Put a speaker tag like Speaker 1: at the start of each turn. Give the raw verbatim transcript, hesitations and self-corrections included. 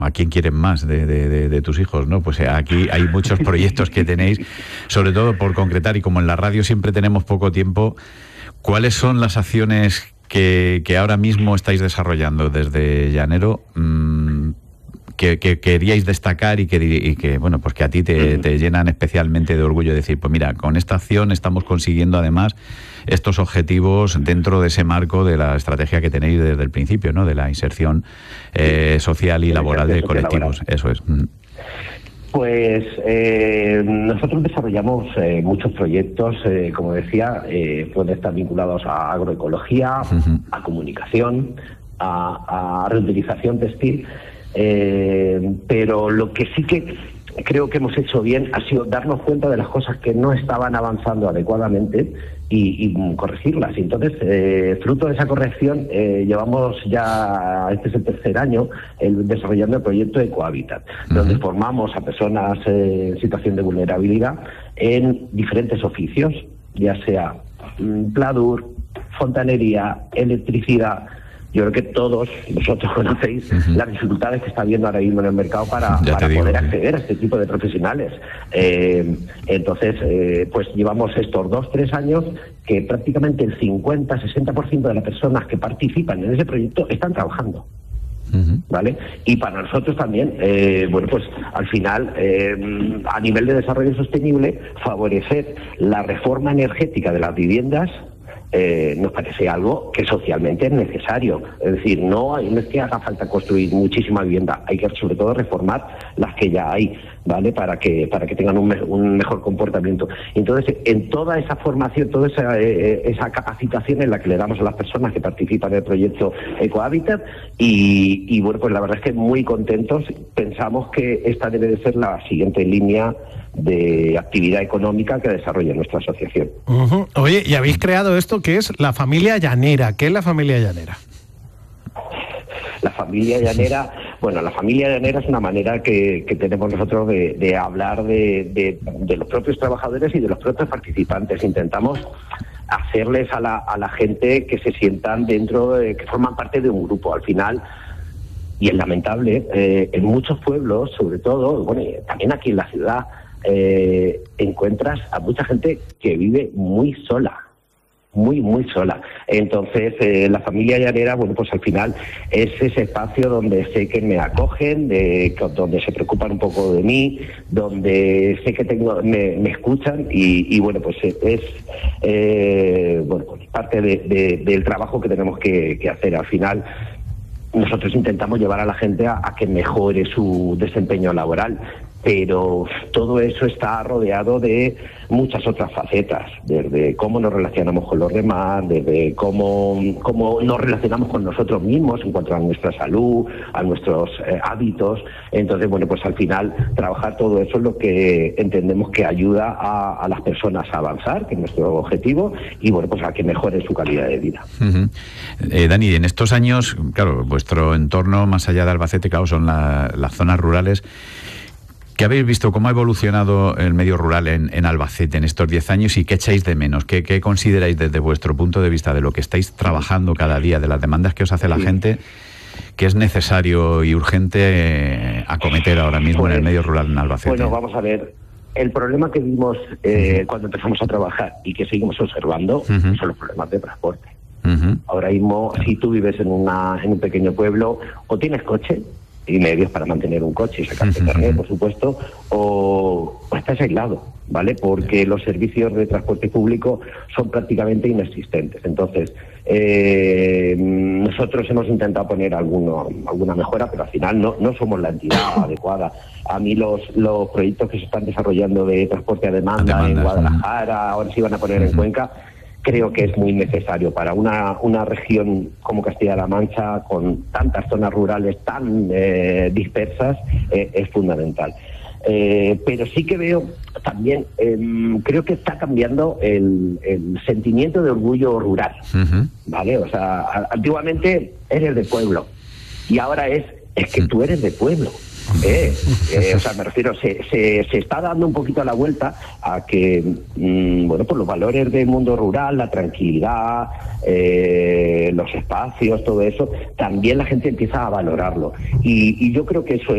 Speaker 1: ¿A quién quieren más de, de, de, de tus hijos, no? Pues aquí hay muchos proyectos que tenéis, sobre todo por concretar, y como en la radio siempre tenemos poco tiempo, ¿cuáles son las acciones que, que ahora mismo estáis desarrollando desde Llanero mmm, que, que queríais destacar y que, y que bueno, pues que a ti te, te llenan especialmente de orgullo decir, pues mira, con esta acción estamos consiguiendo además estos objetivos dentro de ese marco de la estrategia que tenéis desde el principio, ¿no? De la inserción eh, social y laboral de colectivos. Eso es.
Speaker 2: Pues eh, nosotros desarrollamos eh, muchos proyectos, eh, como decía, eh, pueden estar vinculados a agroecología, uh-huh. a comunicación, a, a reutilización textil, eh, pero lo que sí que creo que hemos hecho bien ha sido darnos cuenta de las cosas que no estaban avanzando adecuadamente y, y corregirlas. Y entonces, eh, fruto de esa corrección, eh, llevamos ya, este es el tercer año, el, desarrollando el proyecto Ecohabitat, uh-huh. donde formamos a personas eh, en situación de vulnerabilidad en diferentes oficios, ya sea mm, pladur, fontanería, electricidad. Yo creo que todos vosotros conocéis uh-huh. las dificultades que está habiendo ahora mismo en el mercado para, para digo, poder acceder a este tipo de profesionales. Eh, entonces, eh, pues llevamos estos dos, tres años que prácticamente el cincuenta, sesenta por ciento de las personas que participan en ese proyecto están trabajando. Uh-huh. ¿Vale? Y para nosotros también, eh, bueno, pues al final, eh, a nivel de desarrollo sostenible, favorecer la reforma energética de las viviendas. Eh, nos parece algo que socialmente es necesario. Es decir, no, hay, no es que haga falta construir muchísima vivienda, hay que sobre todo reformar las que ya hay, ¿vale? Para que para que tengan un, me, un mejor comportamiento. Entonces, en toda esa formación, toda esa, eh, esa capacitación en la que le damos a las personas que participan en el proyecto Ecohabitat, y, y bueno, pues la verdad es que muy contentos. Pensamos que esta debe de ser la siguiente línea de actividad económica que desarrolla nuestra asociación.
Speaker 3: Uh-huh. Oye, y habéis creado esto que es la familia llanera. ¿Qué es la familia llanera?
Speaker 2: La familia llanera, bueno, la familia llanera es una manera que, que tenemos nosotros de, de hablar de, de, de los propios trabajadores y de los propios participantes. Intentamos hacerles a la, a la gente que se sientan dentro, de, que forman parte de un grupo. Al final, y es lamentable, eh, en muchos pueblos, sobre todo, bueno, también aquí en la ciudad, eh, encuentras a mucha gente que vive muy sola. muy, muy sola. Entonces, eh, la familia llanera, bueno, pues al final es ese espacio donde sé que me acogen, de, donde se preocupan un poco de mí, donde sé que tengo, me, me escuchan y, y, bueno, pues es eh, bueno, pues parte de, de, del trabajo que tenemos que, que hacer. Al final, nosotros intentamos llevar a la gente a, a que mejore su desempeño laboral, pero todo eso está rodeado de muchas otras facetas, desde cómo nos relacionamos con los demás, desde cómo, cómo nos relacionamos con nosotros mismos en cuanto a nuestra salud, a nuestros eh, hábitos. Entonces, bueno, pues al final trabajar todo eso es lo que entendemos que ayuda a, a las personas a avanzar, que es nuestro objetivo, y bueno, pues a que mejoren su calidad de vida.
Speaker 1: Uh-huh. Eh, Dani, en estos años, claro, vuestro entorno más allá de Albacete, claro, son la, las zonas rurales. ¿Qué habéis visto? ¿Cómo ha evolucionado el medio rural en, en Albacete en estos diez años y qué echáis de menos? ¿Qué, ¿Qué consideráis desde vuestro punto de vista de lo que estáis trabajando cada día, de las demandas que os hace la sí. gente, que es necesario y urgente eh, acometer ahora mismo pues, en el medio rural en Albacete?
Speaker 2: Bueno, vamos a ver. El problema que vimos eh, uh-huh. cuando empezamos a trabajar y que seguimos observando uh-huh. son los problemas de transporte. Uh-huh. Ahora mismo, si tú vives en, una, en un pequeño pueblo o tienes coche y medios para mantener un coche y sacarte uh-huh. carnet, por supuesto, o, o estás aislado, ¿vale? Porque los servicios de transporte público son prácticamente inexistentes. Entonces, eh, nosotros hemos intentado poner alguno, alguna mejora, pero al final no, no somos la entidad adecuada. A mí los, los proyectos que se están desarrollando de transporte a demanda, a demanda en Guadalajara, uh-huh. ahora se iban a poner uh-huh. en Cuenca, creo que es muy necesario para una, una región como Castilla-La Mancha, con tantas zonas rurales tan eh, dispersas, eh, es fundamental. Eh, pero sí que veo también, eh, creo que está cambiando el, el sentimiento de orgullo rural, uh-huh. ¿vale? O sea, antiguamente eres de pueblo y ahora es, es que tú eres de pueblo. Eh, eh, o sea, me refiero, se, se, se está dando un poquito la vuelta a que, mmm, bueno, pues los valores del mundo rural, la tranquilidad, eh, los espacios, todo eso, también la gente empieza a valorarlo. Y, y yo creo que eso